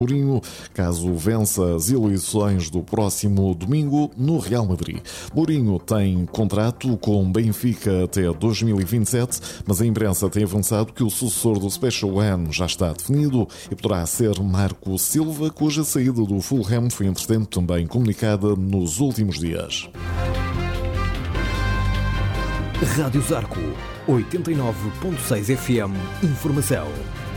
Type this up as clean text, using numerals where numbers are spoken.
Mourinho, caso vença as eleições do próximo domingo no Real Madrid. Mourinho tem contrato com Benfica até 2027, mas a imprensa tem avançado que o sucessor do Special One já está definido e poderá ser Marco Silva, cuja saída do Fulham foi, entretanto, também comunicada nos últimos dias. Rádio Zarco, 89.6 FM, Informação.